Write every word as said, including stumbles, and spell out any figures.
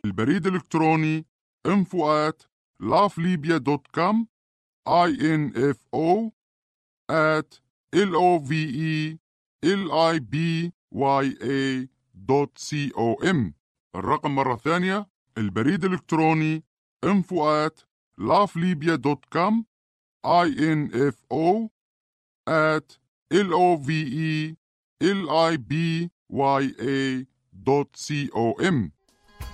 البريد الإلكتروني info at laflibia dot com info at love libya dot com. الرقم مرة ثانية، البريد الإلكتروني info at laflibia dot com info at love libya dot com.